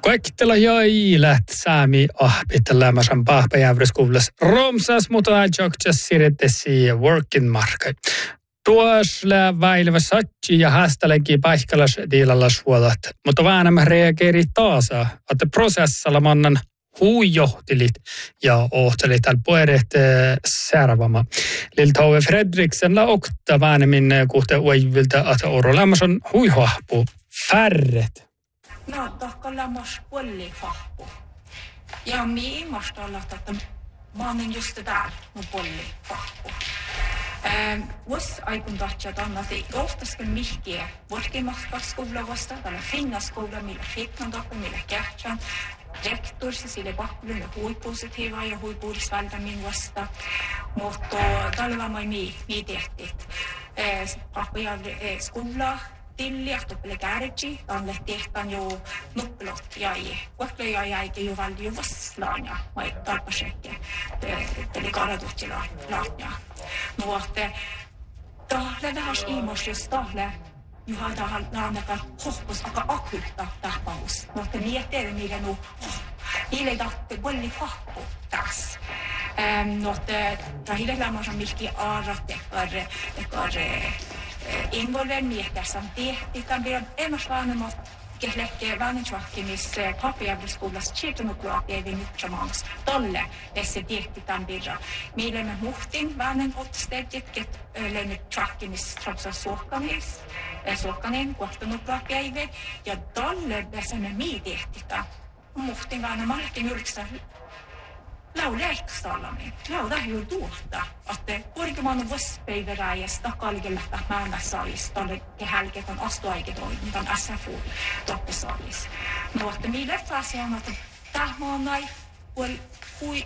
Kuektela jäi läht saami ahpittelämäsän pahpäjävryskuulas romsas, mutta ajokjas siirretesi workin markai. Tuossa väilevä satsi ja haastalenkin paikkalas diilalla suolat, mutta väänämä reageeri taas, että prosessalla mannan huijohtilit ja ohtelit täällä puolet särvama. Liltauve Fredriksenla okta väänämin kuhte uivilta, että orolämmäs on huihahpu färret. No, tohko lämmäs puoli fahpu. Ja mi imasta olla, että mä olen just täällä mun puoli fahpu. Vuosi aikun tahtja tannati oftasken mihkiä vorkimahkaskoula vasta, tällä finnaskoula, millä fiknan tohko, millä kähtsän. Rektorsi sille bakkulun ja huipositiivaa ja huipuudisvältämin vasta. Mutta tällä mä mi tehtit. Pappajan skola. Tillia tuppele kääritsi, tanne tehtaan jo nuppilot jäi. Kuitenkin jäikin jo valio vaslaania, vai tarpasekke, eli karadutsi laatnia. Nuotte, tahle vähäs iimos, jos tahle, juha tahan laanaka hoppus aika akylta tahpaus. Nuotte mietteille niille niille tahte polli fahpu taas. Nuotte, tahille lämmäs on mihki aarat, ekar involver mietkässä tehti. Tämän vielä ennäs vanhemmat kehlekkiä vanhemmatkin pappiavriskuulassa siirtynuklaapieviin yhtsämaans tolle tässä tehti tämän vielä. Meillä me muhtin vanhemmatsteet, että löynyt trakkimis tropsa suokkaneen kohtanuklaapieviin. Ja tolle tässä me tehti tämän muhtin vanhemmallekin yriksä laulaa ikkastallamme. Laulaa jo tuota, että korkeamman vuosipäiväräjästä kalkilla määnäsaalis tolle kehälket on astuaiketoimintan SFU toppesaalis. No, että millä asiaan, että tahmaanai hui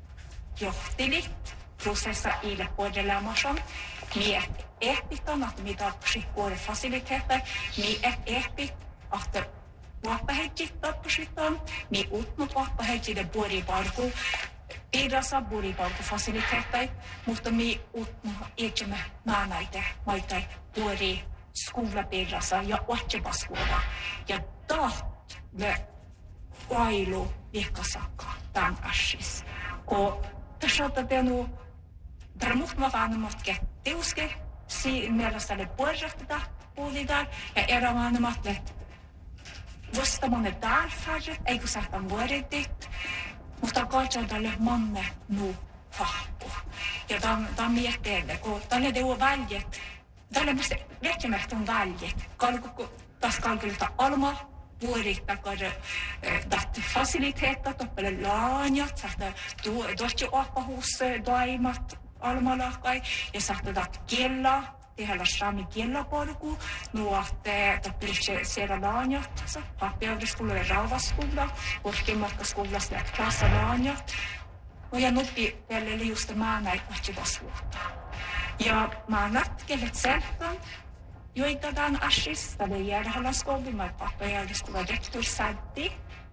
johtilit prosessa ille puolella masan. Miet ehpitan, että mitä puolella fasiliteettai. Miet ehpit, että vuoppaheitsit tappusitaan. Miet utnut vuoppaheitsiden puoliparku. Piirassa puoliparkufasiliteettai, mutta mi utnut etsemme naanaite maitai puoli skoulapiirassa ja otsepaskuoda. Ja tahtle vailu vihkasakka tämän assis. Kun tässä on tehnyt, tämä muhtama vanhemmat kettiuske, mielestäni puolesta puolitaan, ja erävanhemmat, että vastamonen täällä färret, eikö sähtään vuodetit, mutta katsotaan tälle manne nuu fahpu. Ja tämä mietteelle, kun tälle teo väljet, tälle musta vehtimehti on väljet, taas kalkylta alma, vuorittaa, tahti fasiliteettaa, toppele laanjat, sähtää tuosti oppahuus, daimat, almalahkai, ja sähtää tahti kiellaa, tehdä sami kiellapolku, nuotte toppelitse siellä laanjat, pappiavriskulla ja raavaskulla, korkeimmatkaskoulassa ja klassa laanjat. No ja nuppi jälle just määnäit vahtsivasvuotta. Ja määnät kellet selkan, joita tämän assis, tälle järjähäläskoulun, mä pappiavriskulla rektor säddi.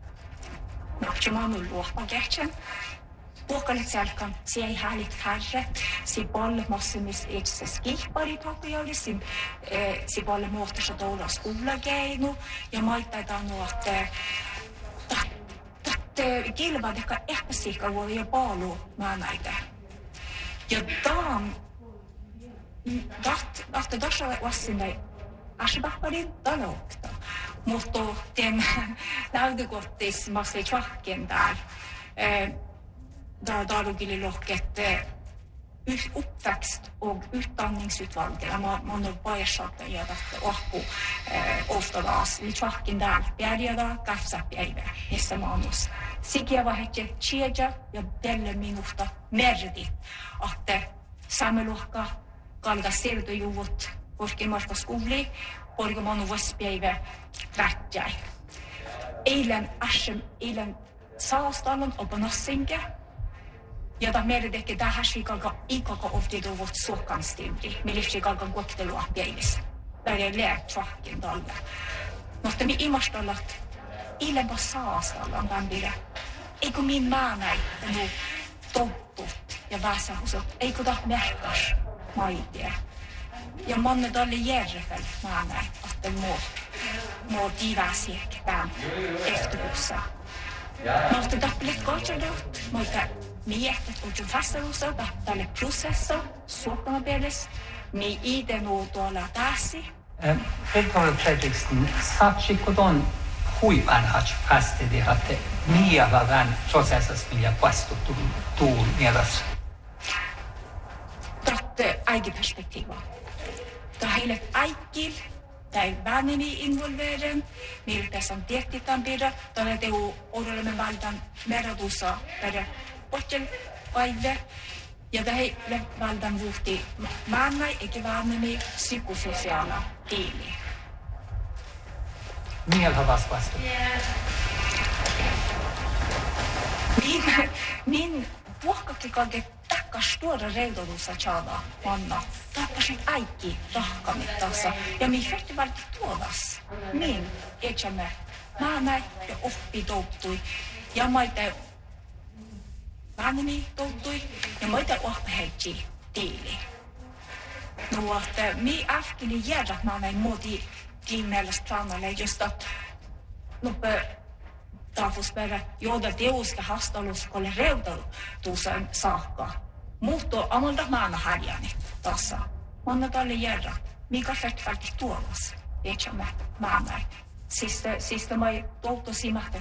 Noksemaan luohpakehtsen. Puhkalit selkan, se ei hälit färre, se bolle massimissa itse skihpari pappiauli, se bolle muohtassa tuolla skoulakeinu, ja maittaitaan nuotte kilvat, jotka epäsiikka voi jo paalu määnäitä. Ja tämän, tässä vassinne asibahparin taloukta, mutta den lähdökottis massi tjahken täällä. Där Dalugililohket uppväxt och utbildningsutvalget. Man har bara satt att göra det ofta das i tjockin där. Bärjada, kaffsapjäivä, missä manus. Sikiä vahetje tjeja ja tälle minusta merdit, että sameluokka kalda siirtojuvut korkeimmarka skuli, korkeimman vuosipäivä lähtjäi. Eilen saastalon opanassinke. Jota meidän tekee tähän sikalka ikaka oftiduvut suokanstilti, millä sikalkan koktelua päivissä. Tämä lääktsähkin tällä. Mutta me imastallat ilman saastallan bändire. Eikö min määnäi nu topput ja väsähusot, eikö ta märkas maitia. Ja manne tälle järjefäl määnäi, että muu. må diversiekään efterkussa. Måste tappelet kohtadot, mutta miehtet kutsun vastalussa tälle prosessa, suottamapeles, mi iden tuolla taasi. Petro Fredriksson, saatsikudon huivanhats päästedi, että miellä vähän prosessissa millä vastuttu tuul mielessä. Tätä äikiperspektiivaa. Tämä heille äikil, tai väänemi involveren, miltä on tiettitään pidä, tällä teu odollemme valtan meratussa per potjel vaive, ja heille valtan vuhti maannai, eikä väänemi psykososiaala tiili. Miellä vastuttu? Min puhkakki kaiken takkas tuoda reidotussa tjada manna. Tappasin äikki rahkamittassa. Ja mi färti valti tuodas. Min etsämme maanai ja oppi touttui. Ja maite väänemi touttui. Ja maite oppehetsi tiili. No, että mi ähkili järjät maanai muoti tiimeellästä planalle, just att taafusperä jouda teusta hastaluskolle reutautuusen saakka. Muuttuu amalta maana harjani tassa. Manna talle järjät, mikä färtfärti tuolas. Etsämme maanai. Sistä mai toutu simahti